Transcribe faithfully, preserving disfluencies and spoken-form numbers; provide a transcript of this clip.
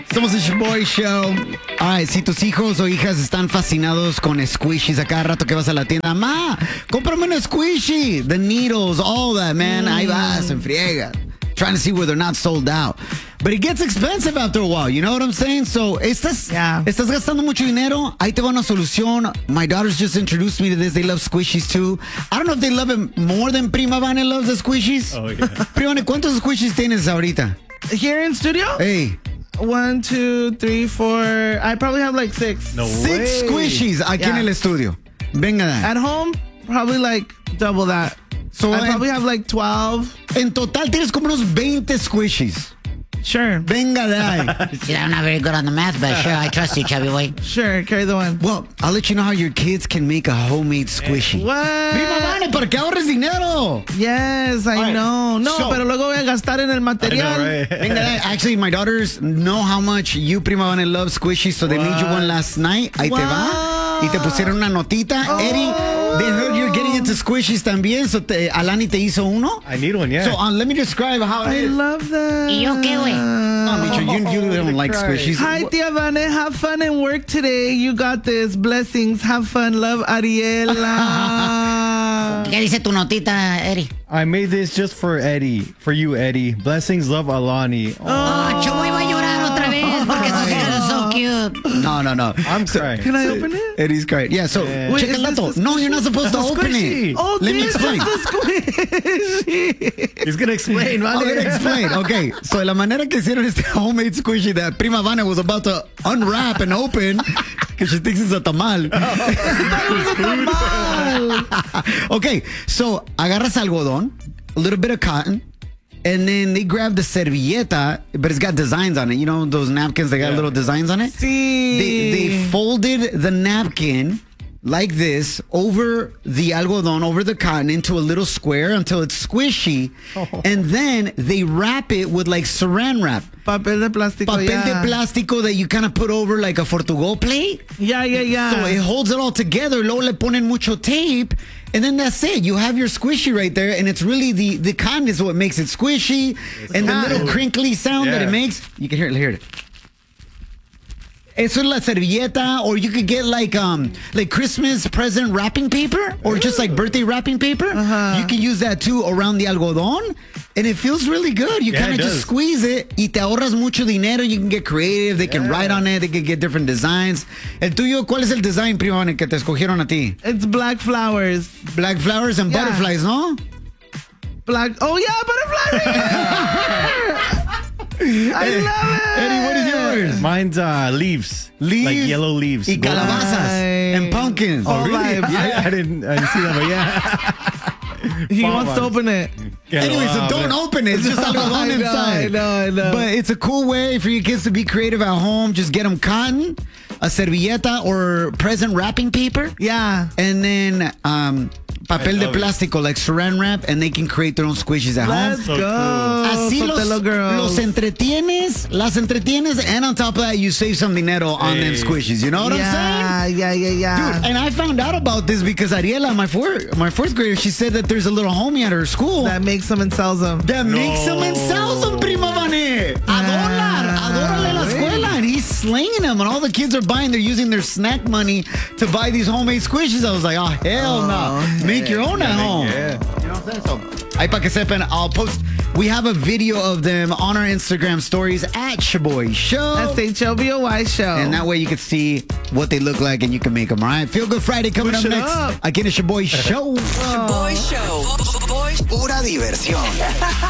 Somos el Boy Show. Ay, si tus hijos o hijas están fascinados con squishies a cada rato que vas a la tienda, ma, cómprame una squishy. The needles, all that, man. Mm. Ahí vas, en friega. Trying to see where they're not sold out. But it gets expensive after a while, you know what I'm saying? So, estás, yeah. estás gastando mucho dinero, ahí te va una solución. My daughters just introduced me to this. They love squishies too. I don't know if they love it more than Prima Vane loves the squishies. Oh, yeah. Prima Vane, ¿cuántos squishies tienes ahorita? Here in studio? Hey. One, two, three, four. I probably have like six. No Six way. squishies aquí Yeah. en el estudio. Venga. At home, probably like double that. So, I en, probably have like twelve. en total tienes como unos veinte squishies. Sure. Venga de ahí. See, I'm not very good on the math, but sure, I trust you, chubby boy. Sure, carry the one. Well, I'll let you know how your kids can make a homemade squishy. What? Prima Vane, para que ahorres dinero. Yes, I Right. know. No, So- pero luego voy a gastar en el I material. know, right? Venga de ahí. Actually, my daughters know how much you, Prima Vane, love squishies, so they made you one last night. Ahí te va. Y te pusieron una notita. Oh. Eddie, they heard you're getting into squishies también, so te, Alani te hizo uno. I need one, yeah. So um, let me describe how it I is. love that. ¿Y yo qué, güey? No, Micho, you, you don't like Christ. squishies. Hi, Tia Vane. Have fun and work today. You got this. Blessings. Have fun. Love, Ariela. ¿Qué dice tu notita, Eri? I made this just for Eddie. For you, Eddie. Blessings, love, Alani. Oh, Oh, Chubo iba a llorar otra vez porque sus hijos son so cute. No, no, no. I'm crying. Can I open it? Eddie's great. Yeah, so Yeah. Wait, check is it out. this the No, you're not supposed to That's open squishy. it. Oh, Let me this explain. is the squishy. He's going to explain, I'm man. gonna explain. Okay, so la manera que hicieron este homemade squishy that Prima Vane was about to unwrap and open because she thinks it's a tamal. Okay, so agarras algodón, a little bit of cotton, and then they grab the servilleta, but it's got designs on it. You know those napkins, they got Yeah. little designs on it? Sí. They, they folded the napkin like this over the algodón, over the cotton into a little square until it's squishy. Oh. And then they wrap it with like saran wrap. Papel de plástico. Papel yeah. de plástico that you kind of put over like a Fortugo plate. Yeah, yeah, yeah. So it holds it all together. Luego le ponen mucho tape. And then that's it. You have your squishy right there. And it's really the, the cotton is what makes it squishy. And the little crinkly sound that Yeah. it makes. You can hear it. Hear it. Eso es la servilleta, or you could get like um like Christmas present wrapping paper, or just like birthday wrapping paper. Uh-huh. You can use that too around the algodón, and it feels really good. You Yeah, kind of it just does. squeeze it, y te ahorras mucho dinero. You can get creative. They can Yeah. write on it. They can get different designs. El tuyo, ¿cuál es el design, Prima Vane, que te escogieron a ti? It's black flowers. Black flowers and Yeah. butterflies, ¿no? Black. Oh, yeah, butterfly. I love it. Eddie, what is yours? Mine's uh, leaves. Leaves Like yellow leaves. Y calabazas Nice. and pumpkins. Oh, Really? vibes. I, I didn't I didn't see that, but yeah. He Palm wants to ones. open it. Anyway, so don't open it. It's just I algodón know, inside. I know, I know. But it's a cool way for your kids to be creative at home. Just get them cotton, a servilleta, or present wrapping paper, Yeah. and then um, papel de love it. plástico, like saran wrap, and they can create their own squishies at home. Let's So go. Así los, Sotelo girls. los entretienes, las entretienes, and on top of that, you save some dinero on them Hey. squishies. You know what I'm saying? yeah, yeah, yeah, yeah. Dude, and I found out about this because Ariela, my fourth, my fourth grader, she said that there's a little homie at her school That makes them and sells them. that makes them and sells them, Prima Vane. A dólar. A dólar en la escuela. And he's slinging them. And all the kids are buying. They're using their snack money to buy these homemade squishies. I was like, oh, hell no. Make your own at home. Yeah. You know what I'm saying? So, ahí pa' que sepan, I'll post. We have a video of them on our Instagram stories at Shaboy Show. S H O B O Y show. And that way you can see what they look like and you can make them, all right? Feel Good Friday coming Push up it next. up. Aquí en el Shaboy Show. Boy Show. Boy. Pura diversión.